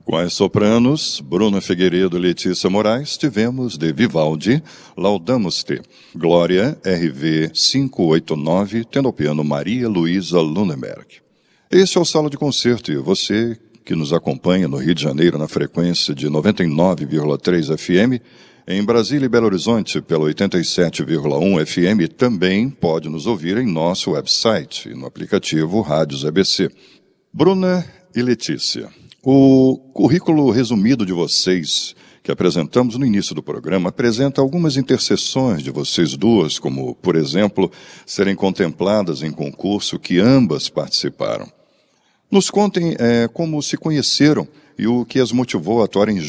Com as sopranos, Bruna Figueiredo e Letícia Moraes, tivemos de Vivaldi, Laudamus-te. Glória, RV 589, tendo ao piano Maria Luísa Lunenberg. Este é o Sala de Concerto e você que nos acompanha no Rio de Janeiro na frequência de 99,3 FM, em Brasília e Belo Horizonte pela 87,1 FM, também pode nos ouvir em nosso website e no aplicativo Rádios ABC. Bruna e Letícia, o currículo resumido de vocês, que apresentamos no início do programa, apresenta algumas interseções de vocês duas, como, por exemplo, serem contempladas em concurso que ambas participaram. Nos contem como se conheceram e o que as motivou a atuarem